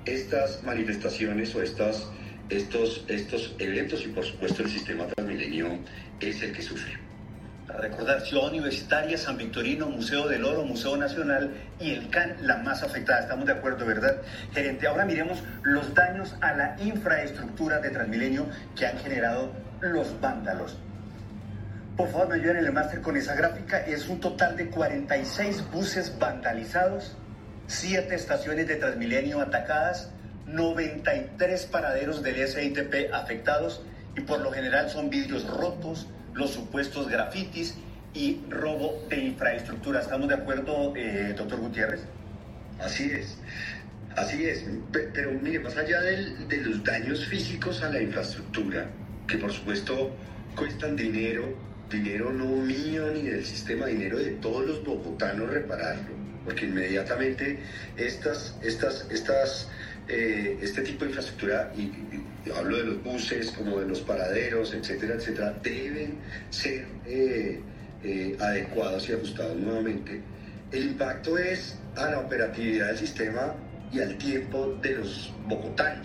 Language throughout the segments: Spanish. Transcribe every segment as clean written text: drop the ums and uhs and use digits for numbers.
estas manifestaciones o estos eventos, y por supuesto el sistema Transmilenio es el que sufre. Para recordar, Ciudad Universitaria, San Victorino, Museo del Oro, Museo Nacional y el CAN, la más afectada. Estamos de acuerdo, ¿verdad, gerente? Ahora miremos los daños a la infraestructura de Transmilenio que han generado los vándalos. Por favor, me ayuden en el máster con esa gráfica. Es un total de 46 buses vandalizados, 7 estaciones de Transmilenio atacadas, 93 paraderos del SITP afectados y por lo general son vidrios rotos, los supuestos grafitis y robo de infraestructura. ¿Estamos de acuerdo, doctor Gutiérrez? Así es. Pero mire, más allá de los daños físicos a la infraestructura, que por supuesto cuestan dinero no mío ni del sistema, dinero de todos los bogotanos repararlo, porque inmediatamente este tipo de infraestructura, y hablo de los buses como de los paraderos, etcétera, deben ser adecuados y ajustados nuevamente. El impacto es a la operatividad del sistema y al tiempo de los bogotanos.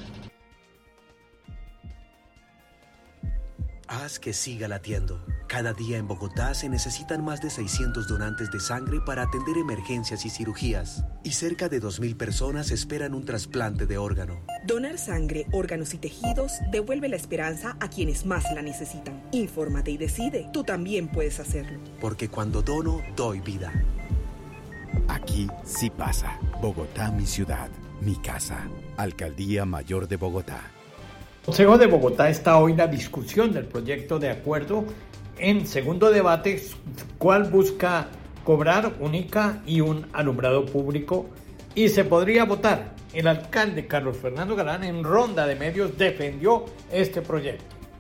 Haz que siga latiendo. Cada día en Bogotá se necesitan más de 600 donantes de sangre para atender emergencias y cirugías. Y cerca de 2.000 personas esperan un trasplante de órgano. Donar sangre, órganos y tejidos devuelve la esperanza a quienes más la necesitan. Infórmate y decide. Tú también puedes hacerlo. Porque cuando dono, doy vida. Aquí sí pasa. Bogotá, mi ciudad, mi casa. Alcaldía Mayor de Bogotá. El Consejo de Bogotá está hoy en la discusión del proyecto de acuerdo en segundo debate, cual busca cobrar un ICA y un alumbrado público, y se podría votar. El alcalde Carlos Fernando Galán en ronda de medios defendió este proyecto.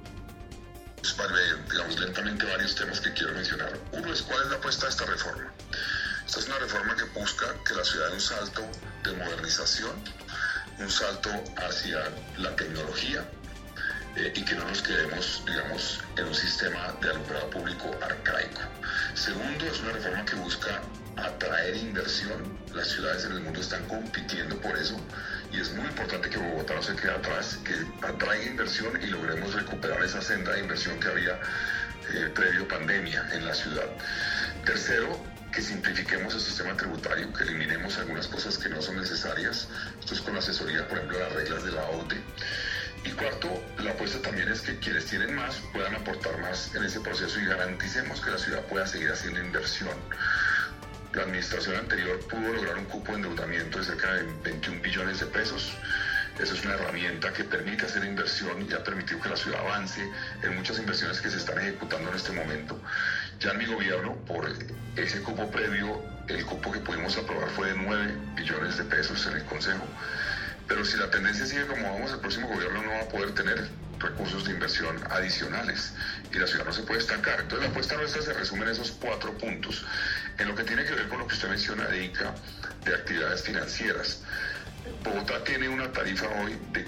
Digamos lentamente varios temas que quiero mencionar. Uno es cuál es la apuesta de esta reforma. Esta es una reforma que busca que la ciudad dé un salto de modernización, un salto hacia la tecnología, y que no nos quedemos, digamos, en un sistema de alumbrado público arcaico. Segundo, es una reforma que busca atraer inversión. Las ciudades en el mundo están compitiendo por eso y es muy importante que Bogotá no se quede atrás, que atraiga inversión y logremos recuperar esa senda de inversión que había previo pandemia en la ciudad. Tercero, que simplifiquemos el sistema tributario, que eliminemos algunas cosas que no son necesarias. Esto es con asesoría, por ejemplo, a las reglas de la OCDE. Y cuarto, la apuesta también es que quienes tienen más puedan aportar más en ese proceso y garanticemos que la ciudad pueda seguir haciendo inversión. La administración anterior pudo lograr un cupo de endeudamiento de cerca de 21 billones de pesos. Esa es una herramienta que permite hacer inversión y ha permitido que la ciudad avance en muchas inversiones que se están ejecutando en este momento. Ya en mi gobierno, por ese cupo previo, el cupo que pudimos aprobar fue de 9 billones de pesos en el Consejo. Pero si la tendencia sigue como vamos, el próximo gobierno no va a poder tener recursos de inversión adicionales y la ciudad no se puede estancar. Entonces la apuesta nuestra se resume en esos 4 puntos. En lo que tiene que ver con lo que usted menciona de ICA, de actividades financieras. Bogotá tiene una tarifa hoy de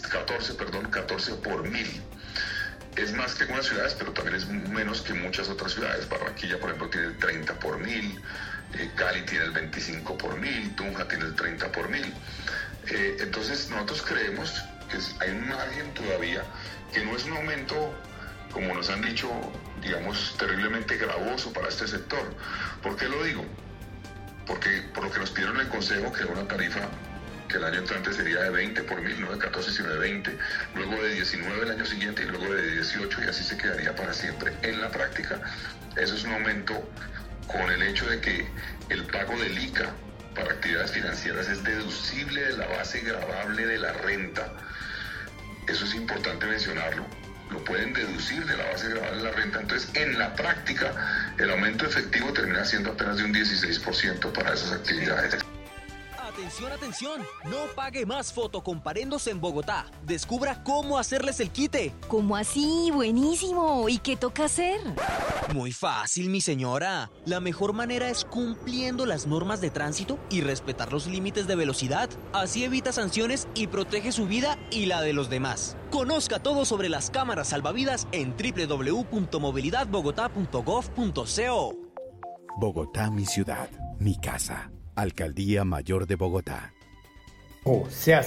14 por 1000. Es más que algunas ciudades, pero también es menos que muchas otras ciudades. Barranquilla, por ejemplo, tiene el 30 por 1000, Cali tiene el 25 por 1000, Tunja tiene el 30 por 1000. Entonces nosotros creemos que hay un margen todavía, que no es un aumento, como nos han dicho, digamos, terriblemente gravoso para este sector. ¿Por qué lo digo? Porque por lo que nos pidieron en el Consejo, que era una tarifa que el año entrante sería de 20 por 1000, no de 14 sino de 20, luego de 19 el año siguiente y luego de 18, y así se quedaría para siempre. En la práctica, eso es un aumento con el hecho de que el pago del ICA para actividades financieras es deducible de la base gravable de la renta. Eso es importante mencionarlo. Lo pueden deducir de la base gravable de la renta. Entonces, en la práctica, el aumento efectivo termina siendo apenas de un 16% para esas actividades. Atención, atención, no pague más fotocomparendos en Bogotá. Descubra cómo hacerles el quite. ¿Cómo así? Buenísimo. ¿Y qué toca hacer? Muy fácil, mi señora. La mejor manera es cumpliendo las normas de tránsito y respetar los límites de velocidad. Así evita sanciones y protege su vida y la de los demás. Conozca todo sobre las cámaras salvavidas en www.movilidadbogotá.gov.co. Bogotá, mi ciudad, mi casa. Alcaldía Mayor de Bogotá. Se